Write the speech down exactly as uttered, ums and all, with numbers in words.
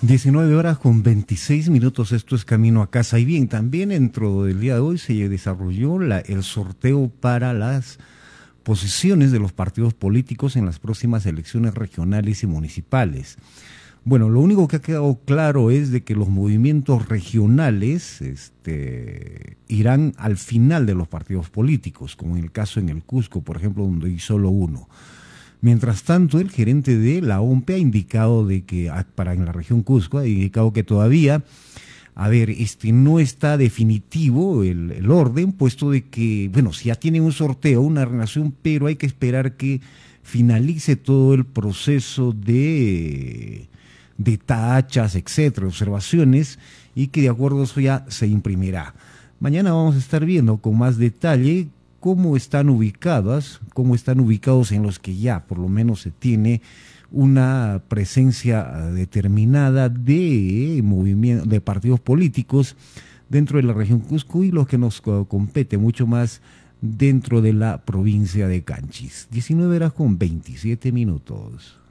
diecinueve horas con veintiséis minutos, esto es Camino a Casa. Y bien, también dentro del día de hoy se desarrolló la, el sorteo para las posiciones de los partidos políticos en las próximas elecciones regionales y municipales. Bueno, lo único que ha quedado claro es de que los movimientos regionales este, irán al final de los partidos políticos, como en el caso en el Cusco, por ejemplo, donde hay solo uno. Mientras tanto, el gerente de la O M P E ha indicado de que, para en la región Cusco, ha indicado que todavía, a ver, este no está definitivo el, el orden, puesto de que, bueno, si ya tienen un sorteo, una relación, pero hay que esperar que finalice todo el proceso de, de tachas, etcétera, observaciones, y que de acuerdo a eso ya se imprimirá. Mañana vamos a estar viendo con más detalle cómo están ubicadas, cómo están ubicados en los que ya por lo menos se tiene una presencia determinada de movimientos, de partidos políticos dentro de la región Cusco y los que nos compete mucho más dentro de la provincia de Canchis. diecinueve horas con veintisiete minutos.